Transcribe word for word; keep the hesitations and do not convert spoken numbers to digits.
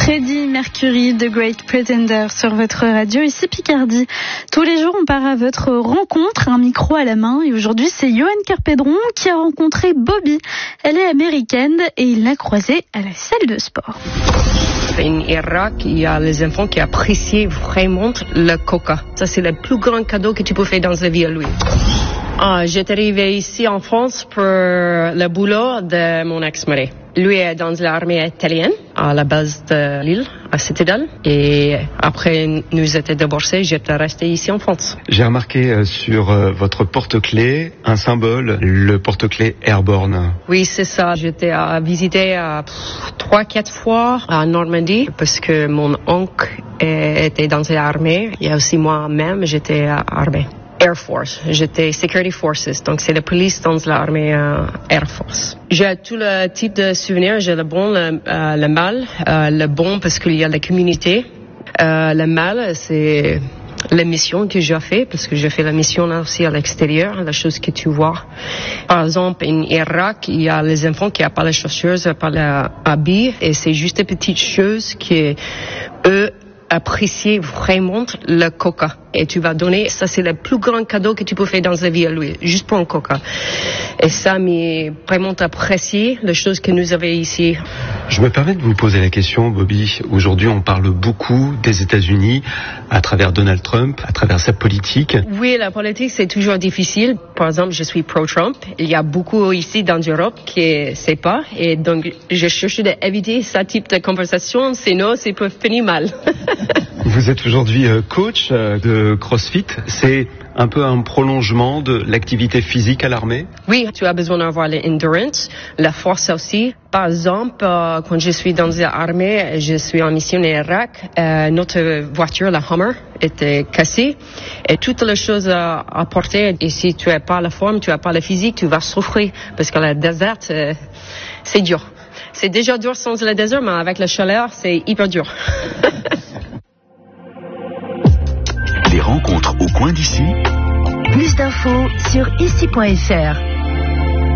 Freddie Mercury, The Great Pretender sur votre radio, ici Picardie. Tous les jours, on part à votre rencontre, un micro à la main. Et aujourd'hui, c'est Johan Carpédron qui a rencontré Bobby. Elle est américaine et il l'a croisée à la salle de sport. En Irak, il y a les enfants qui apprécient vraiment le coca. Ça, c'est le plus grand cadeau que tu peux faire dans la vie à lui. Ah, j'étais arrivée ici en France pour le boulot de mon ex-mari. Lui est dans l'armée italienne, à la base de Lille, à Citadelle. Et après nous étions divorcés, j'étais restée ici en France. J'ai remarqué sur votre porte-clés un symbole, le porte-clés Airborne. Oui, c'est ça. J'étais à visiter trois, quatre fois à Normandie parce que mon oncle était dans l'armée. Il y a aussi moi-même, j'étais à l'armée. Air Force, j'étais Security Forces, donc c'est la police dans l'armée euh, Air Force. J'ai tout le type de souvenirs, j'ai le bon, le, euh, le mal, euh, le bon parce qu'il y a la communauté, euh, le mal c'est la mission que j'ai fait, parce que j'ai fait la mission aussi à l'extérieur, la chose que tu vois. Par exemple, en Irak, il y a les enfants qui n'ont pas les chaussures, pas les habits, et c'est juste des petites choses qui, eux, apprécier vraiment le coca. Et tu vas donner, ça c'est le plus grand cadeau que tu peux faire dans la vie à lui, juste pour un coca. Et ça m'a vraiment apprécié, les choses que nous avons ici. Je me permets de vous poser la question, Bobby. Aujourd'hui, on parle beaucoup des États-Unis à travers Donald Trump, à travers sa politique. Oui, la politique, c'est toujours difficile. Par exemple, je suis pro-Trump. Il y a beaucoup ici dans l'Europe qui ne savent pas. Et donc, je cherche d'éviter ce type de conversation, sinon, ça peut finir mal. Vous êtes aujourd'hui coach de CrossFit. C'est un peu un prolongement de l'activité physique à l'armée? Oui, tu as besoin d'avoir l'endurance, la force aussi. Par exemple, euh, quand je suis dans l'armée, je suis en mission en Irak, euh, notre voiture, la Hummer, était cassée et toutes les choses à, à porter. Et si tu n'as pas la forme, tu n'as pas le physique, tu vas souffrir parce que le désert, euh, c'est dur. C'est déjà dur sans le désert, mais avec la chaleur, c'est hyper dur. Les rencontres au coin d'ici. Plus d'infos sur ici point f r.